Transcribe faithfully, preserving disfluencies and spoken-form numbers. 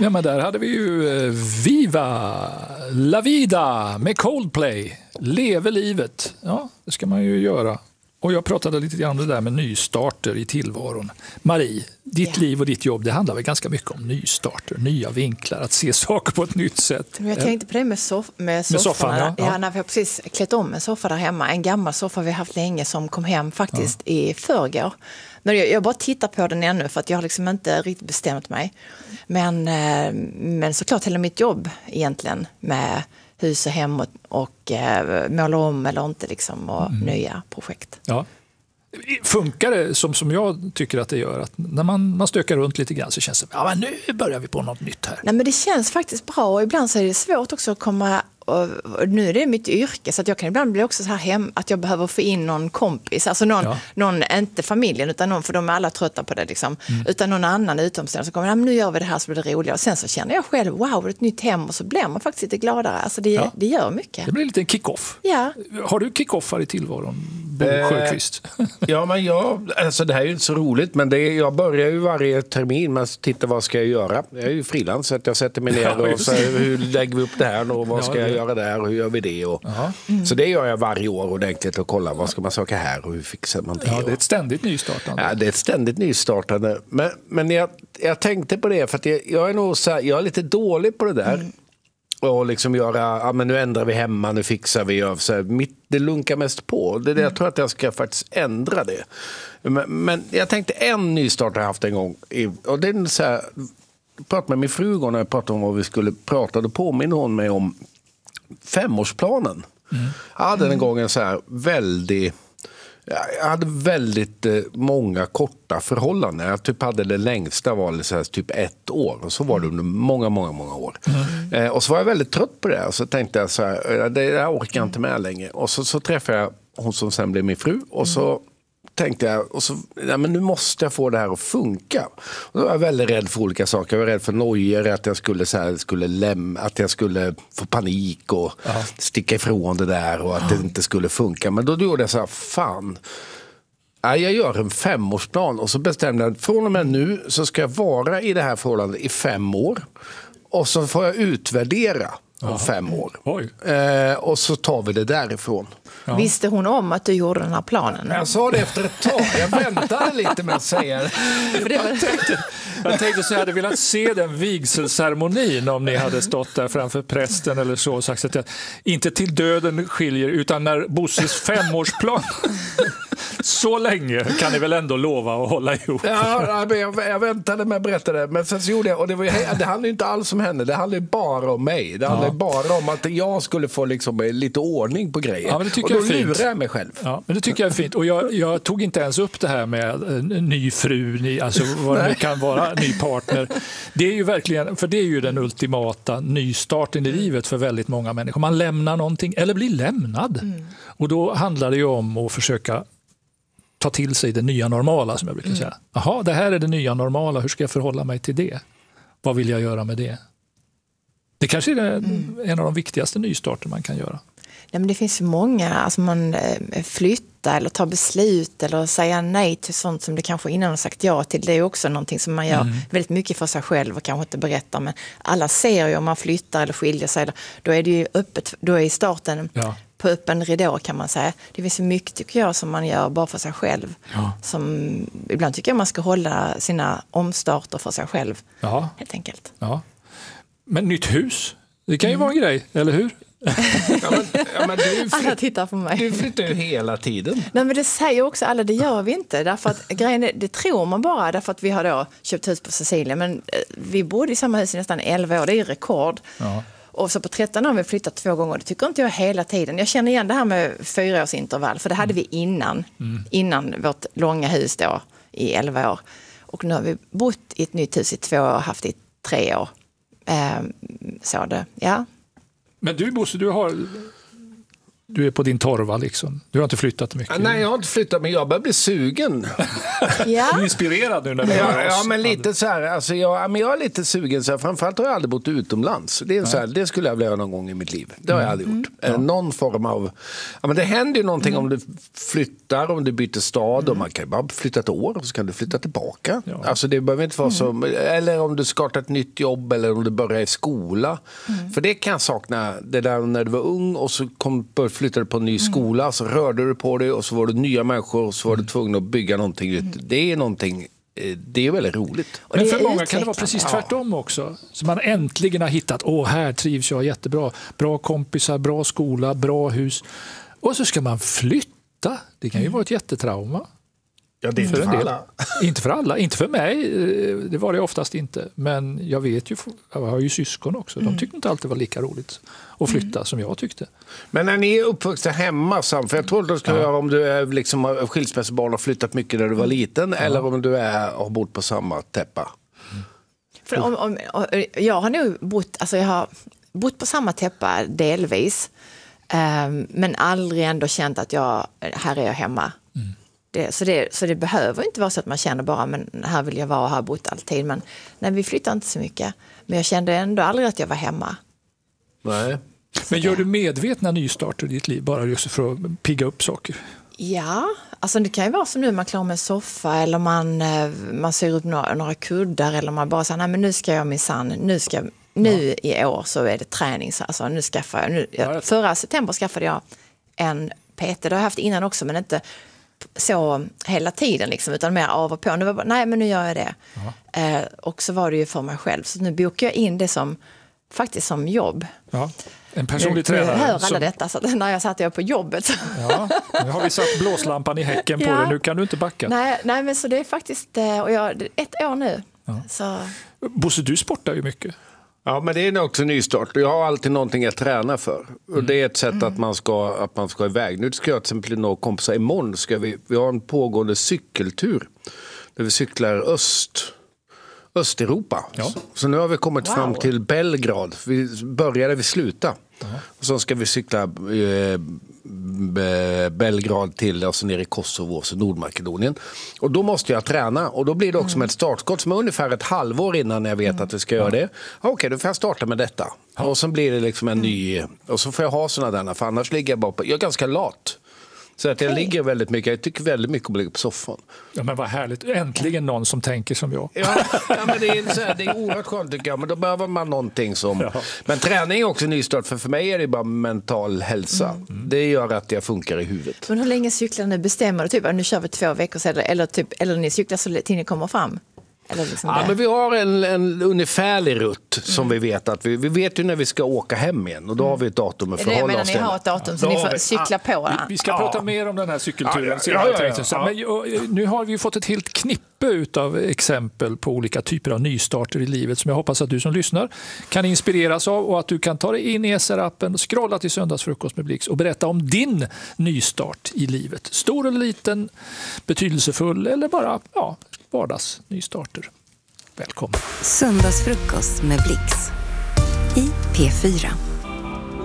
Ja, men där hade vi ju eh, Viva La Vida med Coldplay. Leve livet. Ja, det ska man ju göra. Och jag pratade lite grann om det där med nystarter i tillvaron. Marie, ditt ja. liv och ditt jobb, det handlar väl ganska mycket om nystarter, nya vinklar, att se saker på ett nytt sätt. Jag tänkte på det med, soff- med soffan. Med soffan ja. Ja, när vi har precis klätt om en soffa där hemma. En gammal soffa vi har haft länge som kom hem faktiskt ja. i förrgår. Men jag, jag bara tittar på den ännu för att jag har liksom inte riktigt bestämt mig. Men, men såklart hela mitt jobb egentligen med hus och hem och, och eh, måla om eller inte liksom, och mm. nya projekt. Ja. Funkar det som, som jag tycker att det gör? Att när man, man stökar runt lite grann så känns det ja, men nu börjar vi på något nytt här. Nej, men det känns faktiskt bra och ibland så är det svårt också att komma och, och nu är det mitt yrke så att jag kan ibland bli också så här hem att jag behöver få in någon kompis, alltså någon, ja. någon inte familjen utan någon, för de är alla trötta på det liksom, mm. utan någon annan utomstående som kommer, ja, men nu gör vi det här så blir det roligare och sen så känner jag själv, wow, det är ett nytt hem och så blir man faktiskt lite gladare, alltså det, ja. det gör mycket. Det blir lite en kick-off. Ja. Har du kick-offar i tillvaron, Bo eh, Sjöqvist? Ja, men jag, alltså det här är ju inte så roligt, men det är, jag börjar ju varje termin med att titta vad ska jag göra. Jag är ju frilans så att jag sätter mig ner ja, och så hur lägger vi upp det här och vad ja, ska jag det. göra där och hur gör vi det? Och, mm. Så det gör jag varje år ordentligt och kolla vad ska man söka här och hur fixar man det? Ja, det är ett ständigt nystartande. Ja, det är ett ständigt nystartande. Men, men jag, jag tänkte på det för att jag, jag är nog så här, jag är lite dålig på det där. Mm. Och liksom göra, ja men nu ändrar vi hemma, nu fixar vi av så här, mitt, det lunkar mest på. Det är det, jag tror att jag ska faktiskt ändra det. Men, men jag tänkte en nystart jag haft en gång. Och det är så här, jag pratade med min fru när jag pratade om vad vi skulle prata. Då påminner hon mig om femårsplanen. Mm. Jag hade den gången så här väldigt... Jag hade väldigt eh, många korta förhållanden. Jag typ hade det längsta var det så här, typ ett år. Och så var det under många, många, många år. Mm. Eh, och så var jag väldigt trött på det. Och så tänkte jag så här, det jag orkar jag inte med längre. Och så, så träffade jag hon som sen blev min fru. Och så tänkte jag, och så, ja, men nu måste jag få det här att funka. Och då var jag väldigt rädd för olika saker. Jag var rädd för nojor, att jag skulle, så här, skulle lämna, att jag skulle få panik och Aha. sticka ifrån det där och att Aha. det inte skulle funka. Men då gjorde jag så här, fan, ja, jag gör en femårsplan och så bestämde jag, från och med nu så ska jag vara i det här förhållandet i fem år. Och så får jag utvärdera om Aha. fem år. Eh, och så tar vi det därifrån. Ja. Visste hon om att du gjorde den här planen? Jag sa det efter ett tag. Jag väntade lite med att säga det. För det var... jag, tänkte, jag tänkte så jag hade velat se den vigselceremonin om ni hade stått där framför prästen eller så och sagt att jag, inte till döden skiljer utan när Bosses femårsplan så länge kan ni väl ändå lova att hålla ihop. Ja, jag, jag väntade med att berätta det. Men sen så gjorde jag, och det, var, det handlade inte alls om henne. Det handlade bara om mig. Det handlade ja. bara om att jag skulle få liksom lite ordning på grejer. Ja, men det tycker och då jag är fint. lurar jag mig själv. Ja, men det tycker jag är fint. Och jag, jag tog inte ens upp det här med en ny fru, ny, alltså vad det kan vara, ny partner. Det är ju verkligen, för det är ju den ultimata nystarten i livet för väldigt många människor. Man lämnar någonting, eller blir lämnad. Mm. Och då handlar det ju om att försöka ta till sig det nya normala, som jag brukar mm. säga. Jaha, det här är det nya normala. Hur ska jag förhålla mig till det? Vad vill jag göra med det? Det kanske är det, mm. en av de viktigaste nystarter man kan göra. Nej, men det finns ju många, alltså man flyttar eller tar beslut eller säger nej till sånt som det kanske innan har sagt ja till. Det är också någonting som man gör mm. väldigt mycket för sig själv och kanske inte berättar. Men alla ser ju om man flyttar eller skiljer sig. Då är det ju öppet, då är i starten ja. på öppen ridå kan man säga. Det finns så mycket tycker jag som man gör bara för sig själv. Ja. Som, ibland tycker jag man ska hålla sina omstarter för sig själv. Ja. Helt enkelt. Ja. Men nytt hus, det kan ju mm. vara en grej, eller hur? ja, men, ja, men du flytt, alla tittar på mig. Du flyttar ju hela tiden. Nej, men det säger också alla, det gör vi inte. Därför att grejen är, det tror man bara därför att vi har då köpt hus på Sicilien. Men vi bodde i samma hus i nästan elva år, det är ju rekord. Ja. Och så på tretton år har vi flyttat två gånger. Det tycker inte jag hela tiden. Jag känner igen det här med fyraårsintervall. För det hade vi innan. Mm. Innan vårt långa hus då i elva år. Och nu har vi bott i ett nytt hus i två år och haft det i tre år. Ehm, så det, ja. Men du Bosse, du har... Du är på din torva liksom. Du har inte flyttat mycket. Nej, jag har inte flyttat, men jag börjar bli sugen. Ja. Inspirerad nu när du Ja, hör oss. ja, men lite så här, alltså jag, men jag är lite sugen så här, framförallt har jag aldrig bott utomlands. Det är så här, det skulle jag vilja göra någon gång i mitt liv. Det har jag aldrig gjort. Eh, någon form av, ja, men det händer ju någonting om du flyttar, om du byter stad och man kan ju bara flytta ett år och så kan du flytta tillbaka. Ja. Alltså det behöver inte vara så, eller om du startar ett nytt jobb eller om du börjar i skola. För det kan jag sakna, det där när du var ung och så kom, flyttade du på en ny skola, så rörde du på dig och så var det nya människor och så var du tvungen att bygga någonting nytt. Det är någonting, det är väldigt roligt. Men för många kan det vara precis tvärtom också. Så man äntligen har hittat, åh här trivs jag jättebra. Bra kompisar, bra skola, bra hus. Och så ska man flytta. Det kan ju vara ett jättetrauma. Ja, det är för inte en för del. alla. Inte för alla, inte för mig. Det var det oftast inte. Men jag vet ju, jag har ju syskon också. De tyckte inte alltid det var lika roligt att flytta mm. som jag tyckte. Men när ni är uppvuxna hemma, Sam, för jag tror att du ska ja. göra om du är liksom skilsmässobarn och flyttat mycket när du var liten, ja. eller om du är, har bott på samma täppa. Mm. För om, om, jag har nog bott, alltså jag har bott på samma täppa delvis, um, men aldrig ändå känt att jag, här är jag hemma. Mm. Det, så, det, så det behöver inte vara så att man känner bara, men här vill jag vara och har bott alltid. Men nej, vi flyttar inte så mycket. Men jag kände ändå aldrig att jag var hemma. Nej. Men gör du medvetna nystarter i ditt liv bara just för att pigga upp saker? Ja, alltså det kan ju vara som nu man klarar med en soffa eller man, man ser upp några, några kuddar eller man bara säger, nej men nu ska jag minsann, nu ska nu ja. i år så är det träning. Alltså nu skaffar jag, nu, jag, förra september skaffade jag en P T, det har jag haft innan också men inte så hela tiden liksom, utan mer av och på. Nu var bara, nej men nu gör jag det. Eh, och så var det ju för mig själv. Så nu bokar jag in det som faktiskt som jobb. Ja. En personlig nu, tränare. Nu hör alla som... detta, så när jag satt jag på jobbet. Ja, nu har vi satt blåslampan i häcken på ja. det, nu kan du inte backa. Nej, nej men så det är faktiskt, och jag, ett år nu. Ja. Så... Bosse, du sportar ju mycket. Ja, men det är nog också nystart. Jag har alltid någonting att träna för. Och det är ett sätt mm. att, man ska, att man ska iväg. Nu ska jag till exempel några kompisar. Imorgon ska vi, vi har en pågående cykeltur. Där vi cyklar öst, Östeuropa. Ja. Så, så nu har vi kommit wow. fram till Belgrad. Vi började vi sluta. Uh-huh. Och så ska vi cykla eh, Belgrad till och så ner i Kosovo och så Nordmakedonien. Och då måste jag träna. Och då blir det också mm. med ett startskott som är ungefär ett halvår innan jag vet mm. att vi ska göra det. Okej, okay, då får jag starta med detta. Ja. Och så blir det liksom en mm. ny... Och så får jag ha sådana där. För annars ligger jag bara på... Jag är ganska lat. Så att jag hey. ligger väldigt mycket. Jag tycker väldigt mycket om att ligga på soffan. Ja, men vad härligt. Äntligen någon som tänker som jag. Ja, ja men det är, så här, det är oerhört skönt tycker jag. Men då behöver man någonting som... Ja. Men träning är också nystart. För för mig är det bara mental hälsa. Mm. Det gör att jag funkar i huvudet. Men hur länge cyklar ni? Bestämmer du typ att nu kör vi två veckor sedan? Eller, typ, eller ni cyklar så till ni kommer fram? Eller liksom ja, men vi har en, en ungefärlig rutt som mm. vi vet att vi, vi vet ju när vi ska åka hem igen och då har vi ett datum att förhålla oss till. Det menar ni har ett datum så ja, ni får cykla på. Ja. Vi, vi ska ja. prata mer om den här cykelturen. Ja, ja, ja, ja, ja. Men, och, nu har vi fått ett helt knippe av exempel på olika typer av nystarter i livet som jag hoppas att du som lyssnar kan inspireras av och att du kan ta dig in i S R-appen, scrolla till Söndagsfrukost med Blix och berätta om din nystart i livet. Stor eller liten, betydelsefull eller bara ja, vardags nystarter. Välkommen. Söndagsfrukost med Blix i P fyra.